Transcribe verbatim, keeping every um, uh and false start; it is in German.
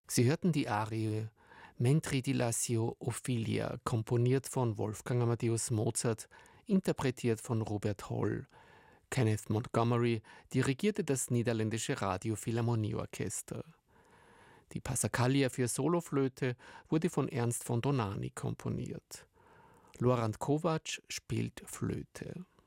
Sie hörten die Arie Mentri di Lassio Ophelia, komponiert von Wolfgang Amadeus Mozart, interpretiert von Robert Holl. Kenneth Montgomery dirigierte das niederländische Radio-Philharmonieorchester. Die Passacaglia für Soloflöte wurde von Ernst von Dohnanyi komponiert. Lorand Kovacs spielt Flöte.